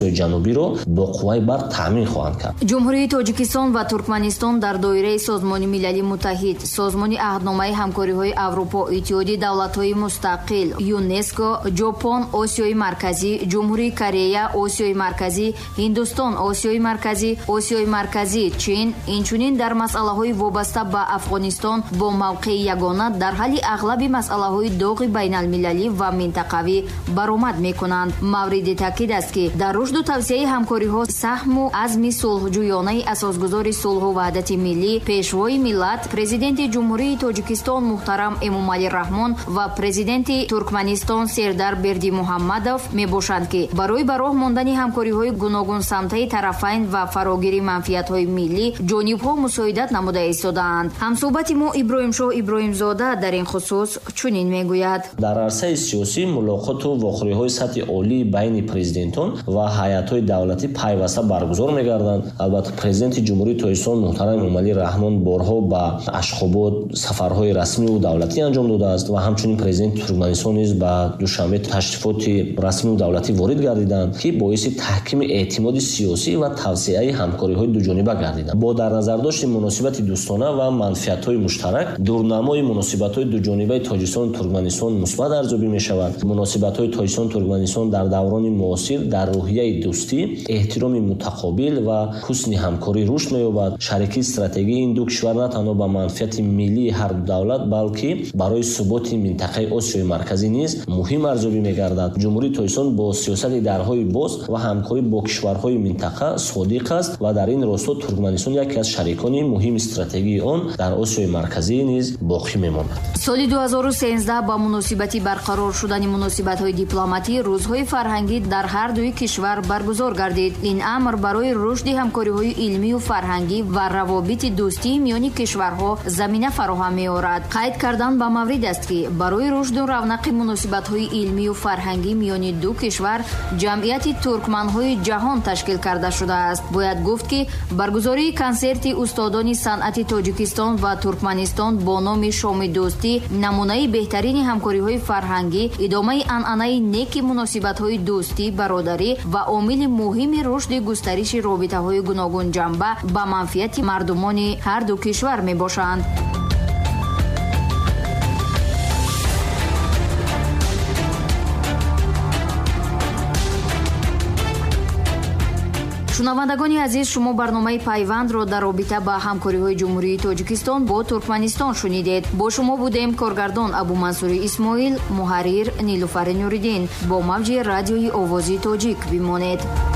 Осиёи Ҷанубиро бо қувваи барқ таъмин хоҳанд кард. ҷумҳурии Тоҷикистон ва Туркманистон дар доираи Созмони Милали Муттаҳид, Созмони аҳдномаи ҳамкориҳои Аврупо, Иттиҳоди давлатҳои мустақил, ЮНЕСКО, Ҷопон, Осиёи марказӣ, Ҷумҳурии Корея, Осиёи марказӣ, Ҳиндустон, Осиёи марказӣ, Осиёи марказӣ, Чин, инчунин дар масъалаҳои вобаста ба Афғонистон бо мавқеи ягона дар ҳалли ағлаби масъалаҳои доғи байналмилалӣ ва минтақавӣ баромад мекунанд. Мавриди таъкид аст ки дар рушду тавсеяи ҳамкориҳо саҳму азми сулҳҷӯёнаи асосгузори сулҳу ваҳдати миллӣ, пешвои миллат, президенти ҷумҳурии Тоҷикистон муҳтарам Эмомалӣ Раҳмон ва президенти Туркманистон Сердар Бердимуҳаммадов мебошанд ки барои ба роҳ мондани ҳамкориҳои гуногунсамтаи тарафайн ва фарогири манфиатҳои миллӣ ҷонибҳо мусоидат намуда истодаанд. ҳамсӯҳбати мо Иброҳимшоҳ Иброҳимзода дар ин хусус чунин мегӯяд. дар арсаи сиёсӣ мулоқоту вохӯриҳои сатҳи олии байни президентон ва ҳайатҳои давлатӣ пайваста баргузор мегарданд. албатта президенти ҷумҳурии Тоҷикистон муҳтарам Эмомалӣ Раҳмон борҳо ба Ашхобод сафарҳои расмию давлатӣ анҷом додааст ва ҳамчунин президенти Туркманистон низ ба Душанбе ташрифоти расмию давлатӣ ворид гардиданд, ки боиси таҳкими эътимоди сиёсӣ ва тавсеаи ҳамкориҳои дуҷониба гардиданд. бо дар назардошти муносибати дӯстона ва манфиатҳои муштарак, дурнамои муносибатҳои дуҷонибаи Тоҷикистон ва Туркманистон мусбат арзёбӣ мешавад. муносибатҳои Тоҷикистон ва Туркманистон дар даврони муосир дар рӯҳияи дӯстӣ, эҳтироми мутақобил ва ҳусни ҳамкорӣ рушд меёбад. шарикии стратегии ин ду кишвар на танҳо ба манфиати миллии ҳар ду давлат, балки барои суботи минтақаи Осиёи марказӣ низ муҳим арзёбӣ мегардад. ҷумҳурии Тоҷикистон бо сиёсати дарҳои боз ва ҳамкорӣ бо кишварҳои минтақа содиқ аст ва дар ин росто Туркманистон яке аз шарикони муҳими стратегии он дар Осиёи марказӣ низ боқӣ мемонад. соли 2013 ба муносибати барқарор шудани муносибатҳои дипломатӣ рӯзҳои фарҳангӣ дар ҳар дуи кишвар баргузор гардид. ин амр барои рушди ҳамкориҳои илмию фарҳангӣ ва равобити дӯстии миёни кишварҳо замина фароҳам меорад. қайд кардан ба маврид аст ки барои рушду равнақи муносибатҳои илмию фарҳангӣ миёни ду кишвар ҷамъияти туркманҳои ҷаҳон ташкил карда шудааст. бояд гуфт ки баргузории консерти устодони санъати Тоҷикистон ва Туркманистон бо номи шоми дӯстӣ намунаи беҳтарини ҳамкориҳои фарҳангӣ, идомаи анъанаи неки муносибатҳои дӯстӣ, бародарӣ ва омили муҳими рушди густариши робитаҳои гуногунҷанба ба манфиати мардумони ҳар ду кишвар мебошанд. шунавандагони азиз, шумо барномаи пайвандро дар робита ба ҳамкориҳои ҷумҳурии Тоҷикистон бо Туркманистон шунидед. бо шумо будем коргардон Абумансури Исмоил, муҳаррир Нилуфари Нуриддин. бо мавҷи радиои овози тоҷик бимонед.